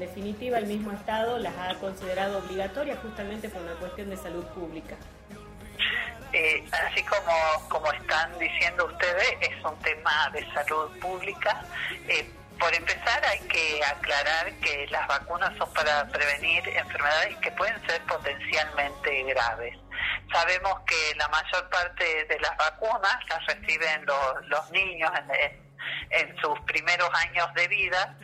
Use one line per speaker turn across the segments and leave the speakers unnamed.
definitiva el mismo Estado las ha considerado obligatorias justamente por una cuestión de salud pública.
Así como están diciendo ustedes, es un tema de salud pública. Por empezar, hay que aclarar que las vacunas son para prevenir enfermedades que pueden ser potencialmente graves. Sabemos que la mayor parte de las vacunas las reciben los niños en sus primeros años de vida,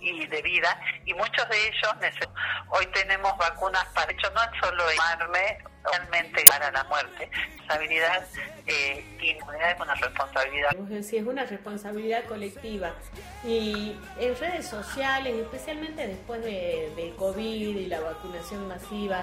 y muchos de ellos hoy tenemos vacunas para hecho no es solo armarme realmente para la muerte. Responsabilidad y inmunidad es una responsabilidad.
Sí, es una responsabilidad colectiva. Y en redes sociales, especialmente después de COVID y la vacunación masiva,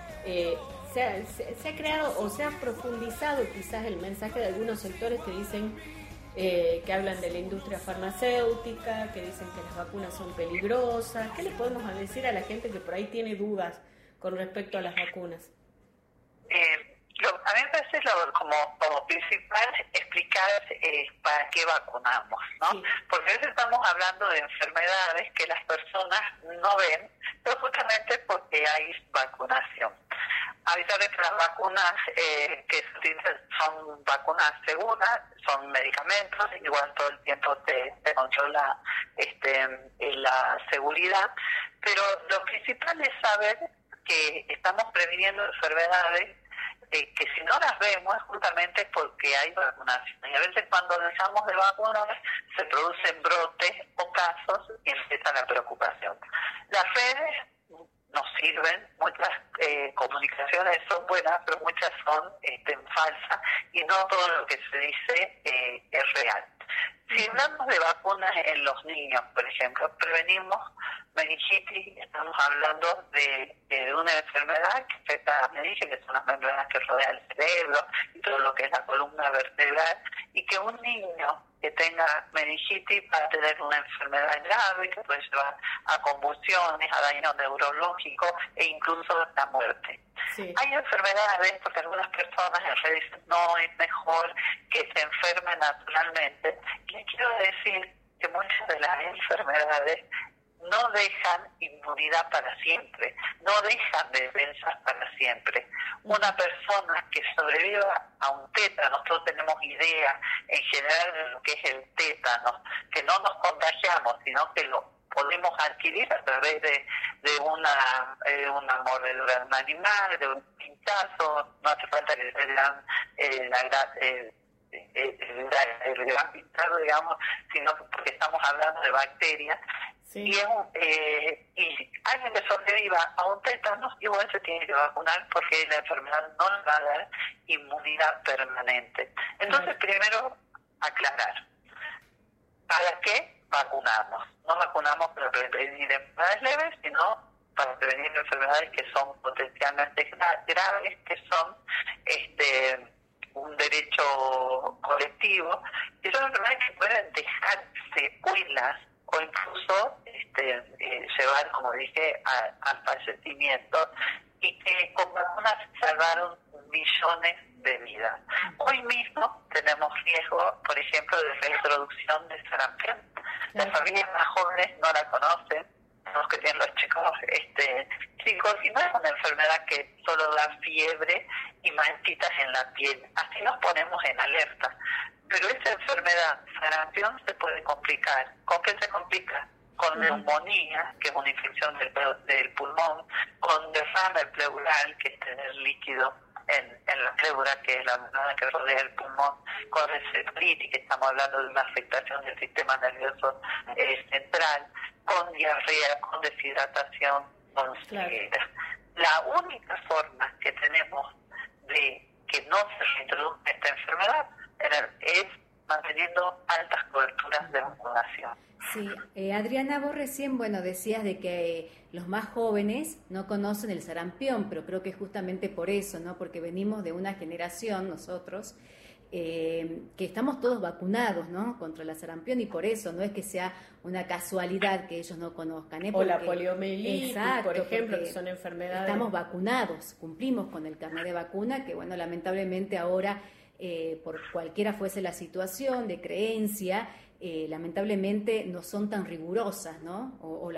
se ha creado o se ha profundizado quizás el mensaje de algunos sectores que dicen que hablan de la industria farmacéutica, que dicen que las vacunas son peligrosas. ¿Qué le podemos decir a la gente que por ahí tiene dudas con respecto a las vacunas?
A mí me parece como principal explicar para qué vacunamos, ¿no? Sí. Porque a veces estamos hablando de enfermedades que las personas no ven, pero justamente porque hay vacunación. Avisarles que las vacunas que se utilizan son vacunas seguras, son medicamentos, igual todo el tiempo se controla la seguridad, pero lo principal es saber que estamos previniendo enfermedades que si no las vemos es justamente porque hay vacunación. Y a veces cuando dejamos de vacunar se producen brotes o casos y empieza la preocupación. Las redes nos sirven, muchas comunicaciones son buenas, pero muchas son falsas y no todo lo que se dice es real. Si hablamos de vacunas en los niños, por ejemplo, prevenimos meningitis, estamos hablando de una enfermedad que afecta a la meninge, que son las membranas que rodean el cerebro y todo lo que es la columna vertebral, y que un niño que tenga meningitis va a tener una enfermedad grave que puede llevar a convulsiones, a daño neurológico e incluso la muerte. Sí. Hay enfermedades, porque algunas personas en redes dicen no, es mejor que se enfermen naturalmente. Y les quiero decir que muchas de las enfermedades no dejan inmunidad para siempre, no dejan defensas para siempre. Una persona que sobreviva a un tétano, nosotros tenemos idea en general de lo que es el tétano, que no nos contagiamos, sino que lo podemos adquirir a través de una mordedura de un animal, de un pinchazo, no hace falta que se dan el gran pinchazo, digamos, sino porque estamos hablando de bacterias. Sí. Y alguien que sobreviva a un tétano igual se tiene que vacunar porque la enfermedad no le va a dar inmunidad permanente. Entonces, primero, aclarar. ¿Para qué vacunamos? No vacunamos para prevenir enfermedades leves, sino para prevenir enfermedades que son potencialmente graves, que son un derecho colectivo, y son enfermedades que pueden dejar secuelas o incluso llevar, como dije, al fallecimiento, y que con vacunas salvaron millones de vidas. Hoy mismo tenemos riesgo, por ejemplo, de reintroducción de sarampión. Las familias más jóvenes no la conocen, los que tienen los chicos, y no es una enfermedad que solo da fiebre y manchitas en la piel. Así nos ponemos en alerta. Pero esa enfermedad, sarampión, se puede complicar. ¿Con qué se complica? Con neumonía, que es una infección del pulmón, con derrame pleural, que es tener líquido en la pleura, que es la membrana que rodea el pulmón, con encefalitis, que estamos hablando de una afectación del sistema nervioso central, con diarrea, con deshidratación, con ceguera. La única forma que tenemos de que no se reintroduzca esta enfermedad es manteniendo altas coberturas de vacunación.
Sí, Adriana, vos recién, decías de que los más jóvenes no conocen el sarampión, pero creo que es justamente por eso, ¿no? Porque venimos de una generación, nosotros, que estamos todos vacunados, ¿no? Contra la sarampión, y por eso no es que sea una casualidad que ellos no conozcan,
Porque, o la poliomielitis, por ejemplo, que son enfermedades.
Estamos vacunados, cumplimos con el carnet de vacuna, que lamentablemente ahora, por cualquiera fuese la situación de creencia, lamentablemente no son tan rigurosas, ¿no? O